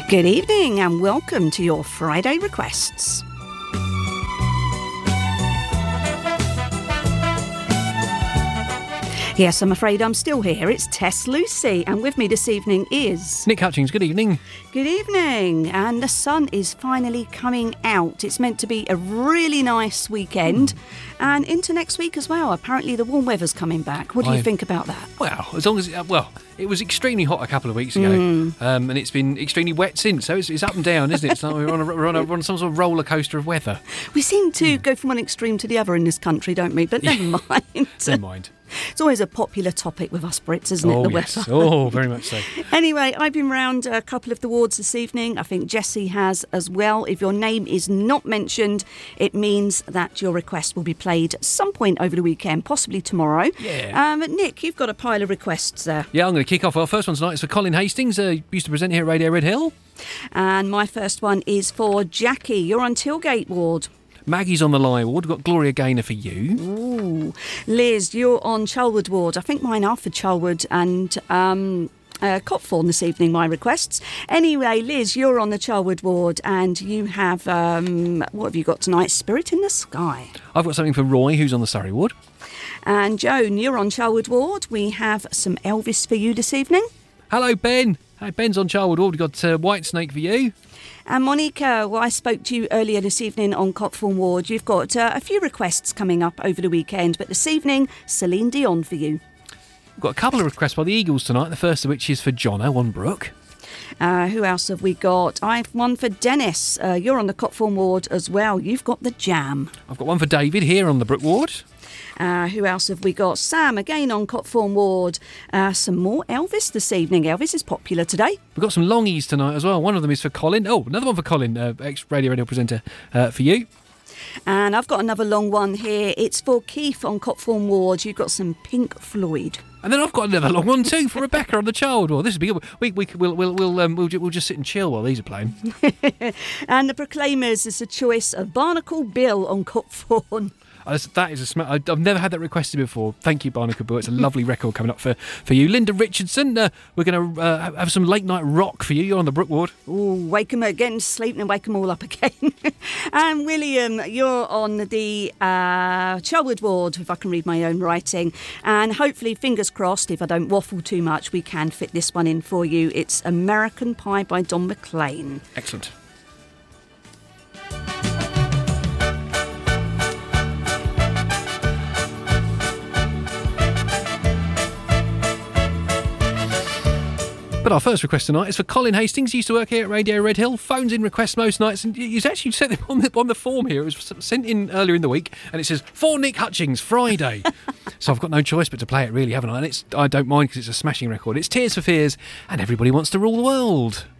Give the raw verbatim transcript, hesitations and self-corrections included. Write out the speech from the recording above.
Good evening and welcome to your Friday requests. Yes, I'm afraid I'm still here. It's Tess Lucy, and with me this evening is... Nick Hutchings, good evening. Good evening, and the sun is finally coming out. It's meant to be a really nice weekend, mm. and into next week as well. Apparently the warm weather's coming back. What do I, you think about that? Well, as long as... It, well, it was extremely hot a couple of weeks ago, mm. um, and it's been extremely wet since, so it's, it's up and down, isn't it? It's like we're, on a, we're, on a, we're on some sort of roller coaster of weather. We seem to mm. go from one extreme to the other in this country, don't we? But never mind. Never mind. It's always a popular topic with us Brits, isn't oh, it, the yes. weather? Oh, very much so. Anyway, I've been round a couple of the wards this evening. I think Jessie has as well. If your name is not mentioned, it means that your request will be played at some point over the weekend, possibly tomorrow. Yeah. Um, Nick, you've got a pile of requests there. Yeah, I'm going to kick off. Our first one tonight is for Colin Hastings, uh, used to present here at Radio Red Hill. And my first one is for Jackie. You're on Tilgate Ward. Maggie's on the Lie Ward. We've got Gloria Gaynor for you. Ooh. Liz, you're on Charlwood Ward. I think mine are for Charlwood and um, uh, Copthorne this evening, my requests. Anyway, Liz, you're on the Charlwood Ward and you have, um, what have you got tonight? Spirit in the Sky. I've got something for Roy, who's on the Surrey Ward. And Joan, you're on Charlwood Ward. We have some Elvis for you this evening. Hello, Ben. Hey, Ben's on Charlwood Ward. We've got uh, White Snake for you. And Monica, well, I spoke to you earlier this evening on Copthorne Ward. You've got uh, a few requests coming up over the weekend, but this evening, Celine Dion for you. We've got a couple of requests by the Eagles tonight, the first of which is for Jono on Brook. Uh, who else have we got? I've one for Dennis. Uh, you're on the Copthorne Ward as well. You've got the Jam. I've got one for David here on the Brook Ward. Uh, who else have we got? Sam, again on Copthorne Ward. Uh, some more Elvis this evening. Elvis is popular today. We've got some longies tonight as well. One of them is for Colin. Oh, another one for Colin, uh, ex-Radio Radio presenter uh, for you. And I've got another long one here. It's for Keith on Copthorne Ward. You've got some Pink Floyd. And then I've got another long one too for Rebecca on the Child Ward. This will be good. We, we, we'll, we'll, we'll, um, we'll, we'll just sit and chill while these are playing. And the Proclaimers is a choice of Barnacle Bill on Copthorne. Uh, that is a sm- I've never had that requested before. Thank you, Barnacle Bill. It's a lovely record coming up for, for you. Linda Richardson, uh, we're going to uh, have some late night rock for you. You're on the Brook Ward. Ooh, wake 'em again, sleep and wake 'em all up again. And William, you're on the uh, Charlwood Ward, if I can read my own writing. And hopefully, fingers crossed, if I don't waffle too much, we can fit this one in for you. It's American Pie by Don McLean. Excellent. But our first request tonight is for Colin Hastings. He used to work here at Radio Red Hill. Phones in requests most nights, and he's actually sent them on the, on the form here. It was sent in earlier in the week, and it says, for Nick Hutchings, Friday. So I've got no choice but to play it, really, haven't I? And it's, I don't mind because it's a smashing record. It's Tears for Fears, and Everybody Wants to Rule the World.